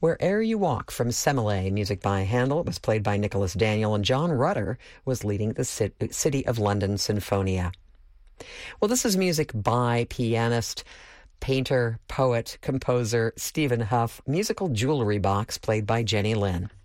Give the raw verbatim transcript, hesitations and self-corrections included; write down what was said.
Where'er You Walk from Semele, music by Handel. It was played by Nicholas Daniel, and John Rutter was leading the City of London Sinfonia. Well, this is music by pianist, painter, poet, composer Stephen Hough, Musical Jewelry Box, played by Jenny Lin.